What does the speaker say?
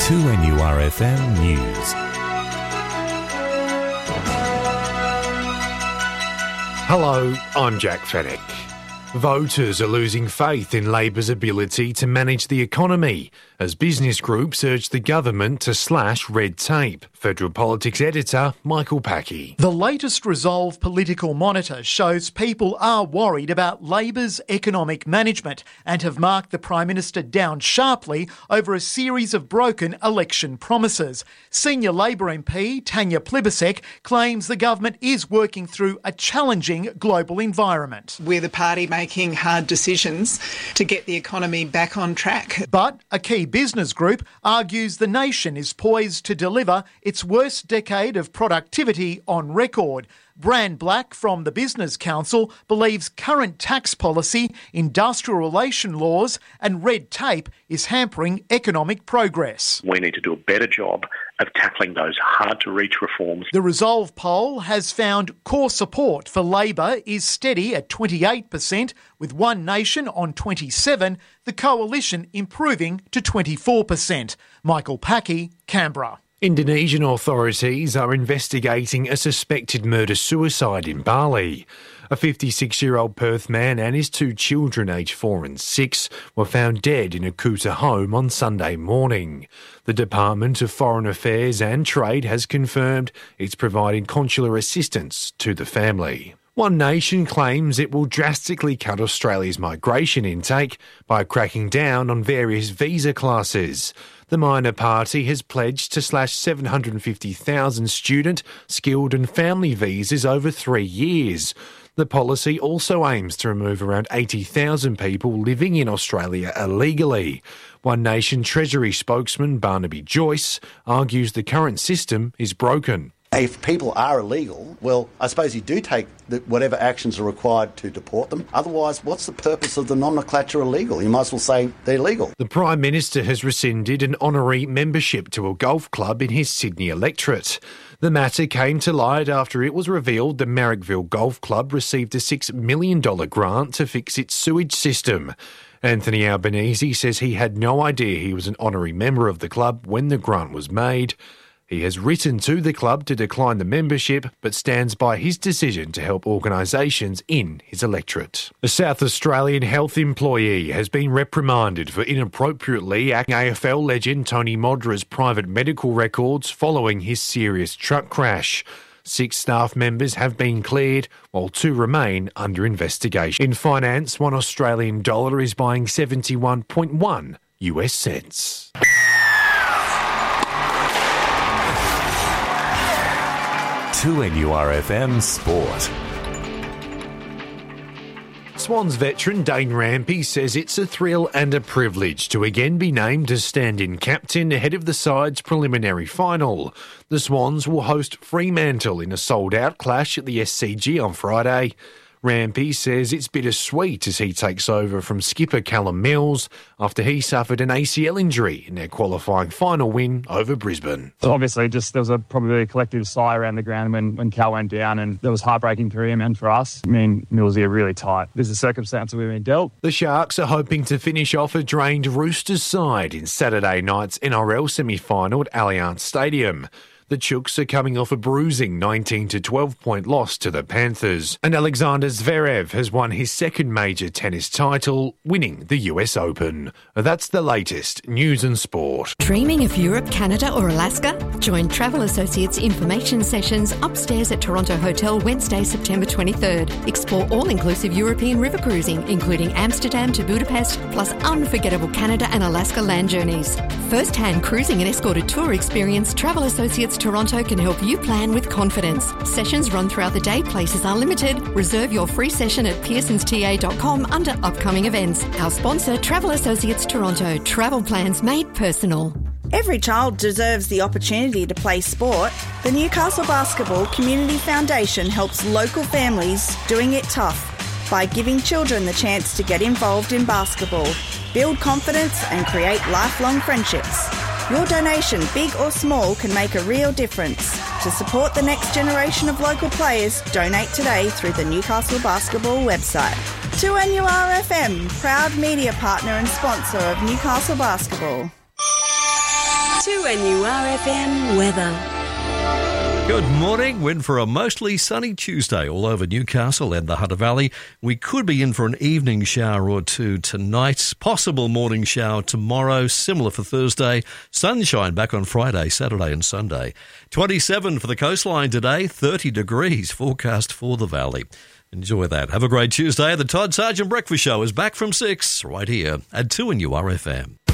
2NURFM News. Hello, I'm Jack Fennick. Voters are losing faith in Labor's ability to manage the economy as business groups urge the government to slash red tape. Federal Politics editor Michael Packey. The latest Resolve Political Monitor shows people are worried about Labor's economic management and have marked the Prime Minister down sharply over a series of broken election promises. Senior Labor MP Tanya Plibersek claims the government is working through a challenging global environment. We're the party making hard decisions to get the economy back on track. But a key business group argues the nation is poised to deliver its worst decade of productivity on record. Brand Black from the Business Council believes current tax policy, industrial relation laws and red tape is hampering economic progress. We need to do a better job of tackling those hard-to-reach reforms. The Resolve poll has found core support for Labor is steady at 28%, with One Nation on 27%, the Coalition improving to 24%. Michael Packey, Canberra. Indonesian authorities are investigating a suspected murder-suicide in Bali. A 56-year-old Perth man and his two children, aged 4 and 6, were found dead in a Kuta home on Sunday morning. The Department of Foreign Affairs and Trade has confirmed it's providing consular assistance to the family. One Nation claims it will drastically cut Australia's migration intake by cracking down on various visa classes. The minor party has pledged to slash 750,000 student, skilled and family visas over 3 years. The policy also aims to remove around 80,000 people living in Australia illegally. One Nation Treasury spokesman Barnaby Joyce argues the current system is broken. If people are illegal, well, I suppose you do take whatever actions are required to deport them. Otherwise, what's the purpose of the nomenclature illegal? You might as well say they're legal. The Prime Minister has rescinded an honorary membership to a golf club in his Sydney electorate. The matter came to light after it was revealed the Marrickville Golf Club received a $6 million grant to fix its sewage system. Anthony Albanese says he had no idea he was an honorary member of the club when the grant was made. He has written to the club to decline the membership, but stands by his decision to help organisations in his electorate. A South Australian health employee has been reprimanded for inappropriately acting AFL legend Tony Modra's private medical records following his serious truck crash. 6 staff members have been cleared, while 2 remain under investigation. In finance, $1 Australian dollar is buying 71.1 US cents. NURFM Sport. Swans veteran Dane Rampe says it's a thrill and a privilege to again be named as stand-in captain ahead of the side's preliminary final. The Swans will host Fremantle in a sold-out clash at the SCG on Friday. Rampe says it's bittersweet as he takes over from skipper Callum Mills after he suffered an ACL injury in their qualifying final win over Brisbane. Obviously, there was probably a collective sigh around the ground when Cal went down, and that was heartbreaking for him and for us. I mean, Mills are really tight. There's a circumstance we've been dealt. The Sharks are hoping to finish off a drained Roosters side in Saturday night's NRL semi-final at Allianz Stadium. The Chooks are coming off a bruising 19-12 point loss to the Panthers. And Alexander Zverev has won his second major tennis title, winning the US Open. That's the latest news and sport. Dreaming of Europe, Canada or Alaska? Join Travel Associates information sessions upstairs at Toronto Hotel Wednesday, September 23rd. Explore all-inclusive European river cruising, including Amsterdam to Budapest, plus unforgettable Canada and Alaska land journeys. First-hand cruising and escorted tour experience, Travel Associates Toronto can help you plan with confidence. Sessions run throughout the day. Places are limited. Reserve your free session at pearsonsta.com under upcoming events. Our sponsor, Travel Associates Toronto. Travel plans made personal. Every child deserves the opportunity to play sport. The Newcastle Basketball Community Foundation helps local families doing it tough by giving children the chance to get involved in basketball, build confidence and create lifelong friendships. Your donation, big or small, can make a real difference. To support the next generation of local players, donate today through the Newcastle Basketball website. 2NURFM, proud media partner and sponsor of Newcastle Basketball. 2NURFM weather. Good morning. We're in for a mostly sunny Tuesday all over Newcastle and the Hunter Valley. We could be in for an evening shower or two tonight. Possible morning shower tomorrow. Similar for Thursday. Sunshine back on Friday, Saturday and Sunday. 27 for the coastline today. 30 degrees forecast for the valley. Enjoy that. Have a great Tuesday. The Todd Sargent Breakfast Show is back from 6 right here at 2NURFM.